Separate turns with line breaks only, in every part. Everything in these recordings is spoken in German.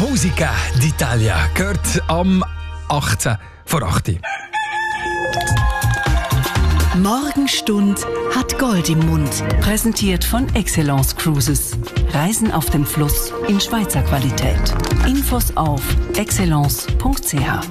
Musica d'Italia gehört am 18 vor 8.
Morgenstund hat Gold im Mund. Präsentiert von Excellence Cruises. Reisen auf dem Fluss in Schweizer Qualität. Infos auf excellence.ch.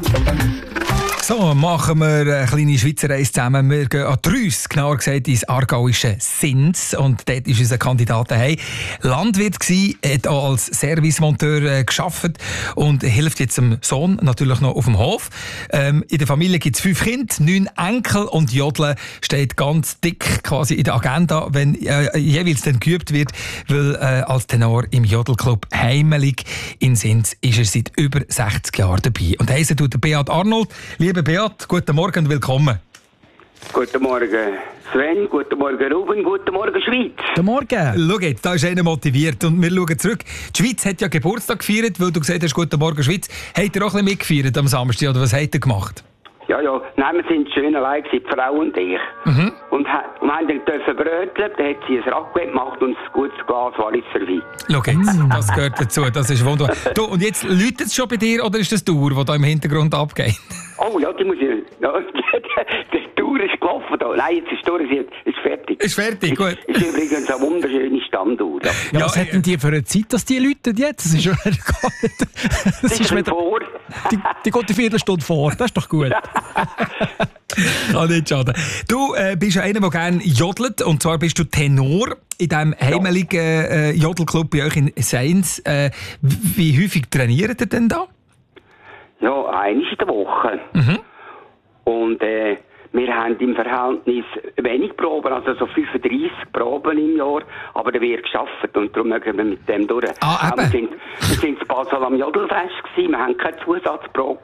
So, machen wir eine kleine Schweizer Reise zusammen. Wir gehen an die Reuss, genauer gesagt ins aargauische Sins. Und dort ist unser Kandidat daheim. Landwirt gsi, hat auch als Servicemonteur gearbeitet und hilft jetzt dem Sohn natürlich noch auf dem Hof. In der Familie gibt es 5 Kinder, 9 Enkel und Jodeln steht ganz dick quasi in der Agenda, wenn jeweils dann geübt wird, weil als Tenor im Jodelclub Heimelig in Sins ist er seit über 60 Jahren dabei. Und heissen tut der Beat Arnold. Liebe Beat, guten Morgen und willkommen.
Guten Morgen Sven, guten Morgen Ruben, guten Morgen Schweiz.
Guten Morgen.
Schau jetzt, da ist einer motiviert und wir schauen zurück. Die Schweiz hat ja Geburtstag gefeiert, weil du gesagt hast, guten Morgen Schweiz. Habt ihr auch ein bisschen mitgefeiert am Samstag oder was habt ihr gemacht?
Ja, nein, wir sind schön allein gewesen, die Frau und ich. Und haben dann dürfen bröteln, dann hat sie ein Raclette gemacht und ein gutes Glas Wallis serviert.
Schau jetzt, das gehört dazu, das ist wunderbar. Du, und jetzt läutet es schon bei dir oder ist das die Uhr, die da im Hintergrund abgeht?
Oh ja, die muss ich... Ja, die Tour ist gelaufen da. Nein, jetzt ist durch, ist fertig.
Ist fertig, gut.
Ist übrigens eine wunderschöne Standuhr.
Ja, was hätten die für eine Zeit, dass die läuten jetzt? Das ist schon gar nicht... Das ist wieder,
vor.
die geht eine Viertelstunde vor, das ist doch gut.
Kann nicht schaden. Du bist ja einer, der gerne jodelt, und zwar bist du Tenor in diesem heimeligen Jodelclub bei euch in Sins. Wie häufig trainiert ihr denn da?
Ja, einmal in der Woche. Und wir haben im Verhältnis wenig Proben, also so 35 Proben im Jahr, aber da wird geschafft und darum mögen wir mit dem durch. Wir sind in Basel am Jodelfest gewesen, wir haben keine Zusatzprobe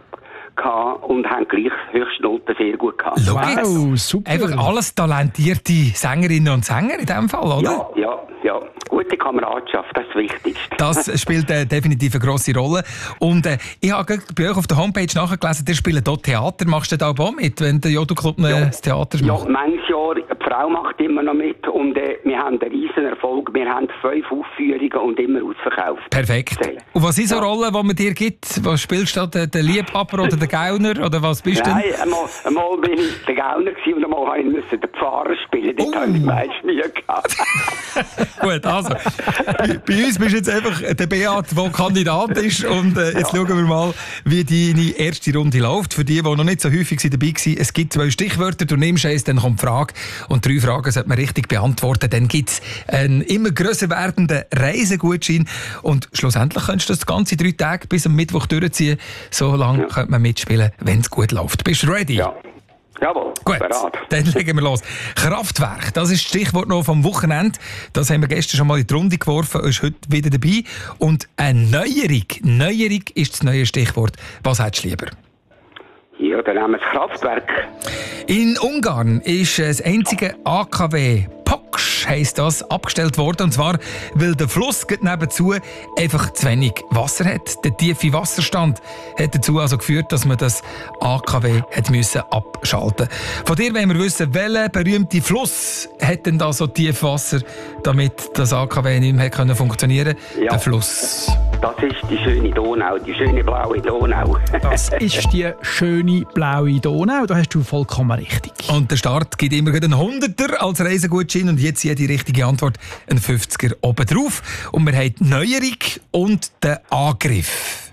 und haben gleich Höchstnoten sehr gut gehabt.
Wow, super.
Einfach alles talentierte Sängerinnen und Sänger in diesem Fall, oder?
Ja. Gute Kameradschaft, das ist das Wichtigste.
Das spielt definitiv eine grosse Rolle. Und ich habe bei euch auf der Homepage nachgelesen, ihr spielt dort Theater. Machst du da auch mit, wenn der Jodelclub das Theater macht?
Ja, manches Jahr. Die Frau macht immer noch mit und wir haben einen riesen Erfolg. Wir haben 5 Aufführungen und immer ausverkauft.
Perfekt. Und was ist so eine Rolle, die man dir gibt? Was spielst du da? Der Liebhaber oder der Gauner? Oder was bist du?
Nein, einmal bin ich der Gauner und einmal musste ich den Pfarrer spielen. Dort habe ich meist Mühe gehabt.
Gut, also, bei uns bist du jetzt einfach der Beat, der Kandidat ist. Und jetzt schauen wir mal, wie deine erste Runde läuft. Für die noch nicht so häufig dabei waren, es gibt 2 Stichwörter, du nimmst eins, dann kommt die Frage. Und 3 Fragen sollte man richtig beantworten. Dann gibt es einen immer grösser werdenden Reisegutschein. Und schlussendlich könntest du das ganze 3 Tage bis am Mittwoch durchziehen. So lange könnte man mitspielen, wenn es gut läuft. Bist du ready?
Ja. Jawohl,
gut, bereit. Dann legen wir los. Kraftwerk, das ist das Stichwort noch vom Wochenende. Das haben wir gestern schon mal in die Runde geworfen, ist heute wieder dabei. Und eine Neuerung. Neuerung ist das neue Stichwort. Was hättest du lieber?
Ja, dann nehmen wir das Kraftwerk.
In Ungarn ist das einzige AKW Paks, heisst das, abgestellt worden. Und zwar, weil der Fluss nebenzu einfach zu wenig Wasser hat. Der tiefe Wasserstand hat dazu also geführt, dass man das AKW hat müssen abschalten. Von dir wollen wir wissen, welcher berühmte Fluss hat denn da so tief Wasser, damit das AKW nicht mehr funktionieren konnte?
Ja.
Der Fluss.
Das ist die schöne Donau, die schöne blaue Donau.
Das ist die schöne blaue Donau, da hast du vollkommen richtig.
Und der Start gibt immer einen 100er als Reisegutschein und jetzt jede richtige Antwort ein 50er obendrauf. Und wir haben die Neuerung und den Angriff.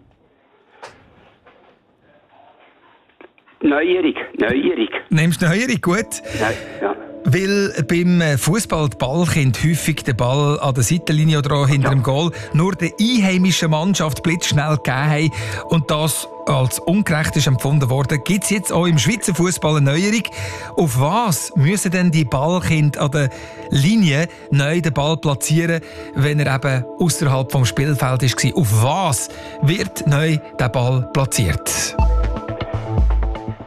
Neuerung.
Nimmst du Neuerung, gut?
Ja.
Weil beim Fußball die Ballkind häufig den Ball an der Seitenlinie oder auch hinter dem Goal nur der einheimischen Mannschaft blitzschnell gegeben haben und das als ungerecht ist empfunden worden, gibt es jetzt auch im Schweizer Fußball eine Neuerung. Auf was müssen denn die Ballkinder an der Linie neu den Ball platzieren, wenn er eben außerhalb vom Spielfeld war? Auf was wird neu der Ball platziert?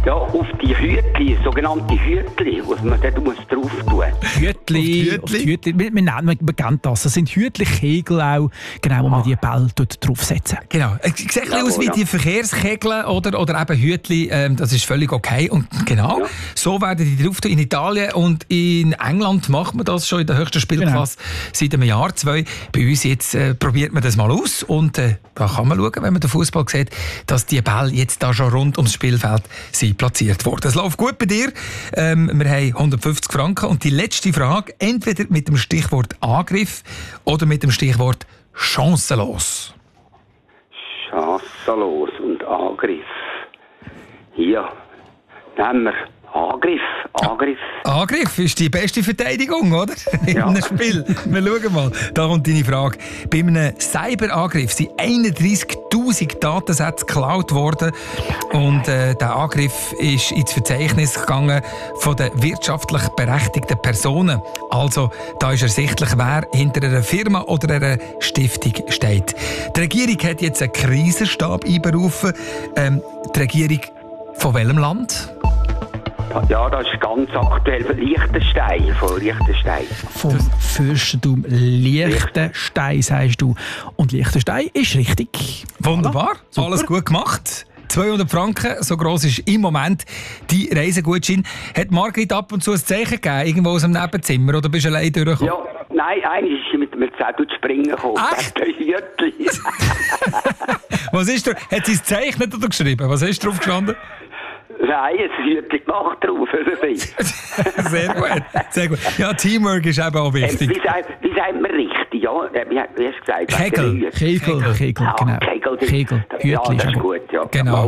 Ja, auf die Hütli, sogenannte Hütli, was man dort drauf tun muss.
Hütli. Wir kennen das. Das sind Hütli-Kegel auch, genau, wo man die Bälle draufsetzen.
Genau. Es sieht ein bisschen aus wie die Verkehrskegel oder eben Hütli. Das ist völlig okay. Und genau, so werden die drauf tun. In Italien und in England macht man das schon in der höchsten Spielklasse seit einem Jahr, 2. Bei uns jetzt probiert man das mal aus. Und da kann man schauen, wenn man den Fußball sieht, dass die Bälle jetzt da schon rund ums Spielfeld sind platziert worden. Es läuft gut bei dir. Wir haben 150 Franken. Und die letzte Frage, entweder mit dem Stichwort Angriff oder mit dem Stichwort chancenlos.
Chancenlos und Angriff. Ja, nehmen wir Angriff.
Angriff ist die beste Verteidigung, oder? In einem Spiel. Wir schauen mal. Da kommt deine Frage. Bei einem Cyberangriff sind 31'000 Datensätze geklaut worden. Und der Angriff ist ins Verzeichnis gegangen von den wirtschaftlich berechtigten Personen. Also, da ist ersichtlich, wer hinter einer Firma oder einer Stiftung steht. Die Regierung hat jetzt einen Krisenstab einberufen. Die Regierung von welchem Land?
Ja, das ist ganz aktuell von Liechtenstein.
Vom Fürstentum Liechtenstein, sagst du. Und Liechtenstein ist richtig.
Wunderbar, alles gut gemacht. 200 Franken, so gross ist im Moment die Reisegutschein. Hat Margrit ab und zu ein Zeichen gegeben, irgendwo aus dem Nebenzimmer, oder bist du allein durchgekommen?
Ja, nein, eigentlich ist sie mit einem Zettel zu springen gekommen.
Echt?
Hütli.
Was ist da? Hat sie es gezeichnet oder geschrieben? Was ist drauf gestanden?
Nein, es ist Hütli gemacht drauf.
Sehr gut, sehr gut. Ja, Teamwork ist eben auch wichtig.
Wie sagt man richtig? Ja, wie hast du gesagt?
Kegel,
genau.
Kegel.
Hütli
Ja, das ist gut, ja.
Genau.